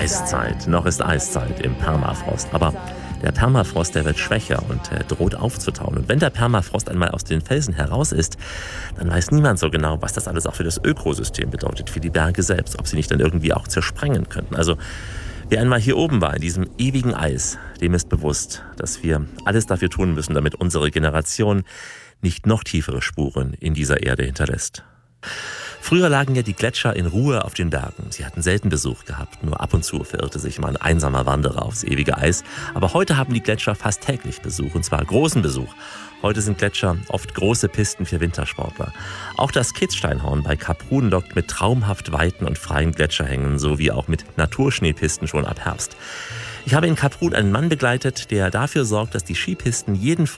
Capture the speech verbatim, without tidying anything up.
Eiszeit. Noch ist Eiszeit im Permafrost. Aber der Permafrost, der wird schwächer und äh, droht aufzutauen. Und wenn der Permafrost einmal aus den Felsen heraus ist, dann weiß niemand so genau, was das alles auch für das Ökosystem bedeutet, für die Berge selbst, ob sie nicht dann irgendwie auch zersprengen könnten. Also wer einmal hier oben war, in diesem ewigen Eis, dem ist bewusst, dass wir alles dafür tun müssen, damit unsere Generation nicht noch tiefere Spuren in dieser Erde hinterlässt. Früher lagen ja die Gletscher in Ruhe auf den Bergen. Sie hatten selten Besuch gehabt. Nur ab und zu verirrte sich mal ein einsamer Wanderer aufs ewige Eis. Aber heute haben die Gletscher fast täglich Besuch, und zwar großen Besuch. Heute sind Gletscher oft große Pisten für Wintersportler. Auch das Kitzsteinhorn bei Kaprun lockt mit traumhaft weiten und freien Gletscherhängen sowie auch mit Naturschneepisten schon ab Herbst. Ich habe in Kaprun einen Mann begleitet, der dafür sorgt, dass die Skipisten jeden